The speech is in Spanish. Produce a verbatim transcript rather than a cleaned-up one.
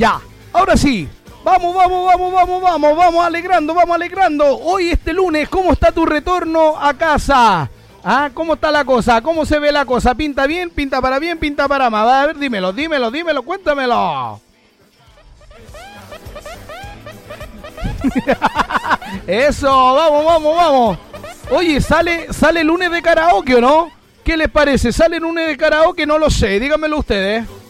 Ya, ahora sí. Vamos, vamos, vamos, vamos, vamos, vamos alegrando, vamos alegrando. Hoy este lunes, ¿cómo está tu retorno a casa? ¿Ah? ¿Cómo está la cosa? ¿Cómo se ve la cosa? ¿Pinta bien? ¿Pinta para bien? ¿Pinta para mal? A ver, dímelo, dímelo, dímelo, cuéntamelo. Eso, vamos, vamos, vamos. Oye, ¿sale, sale lunes de karaoke o no? ¿Qué les parece? ¿Sale lunes de karaoke? No lo sé, díganmelo ustedes.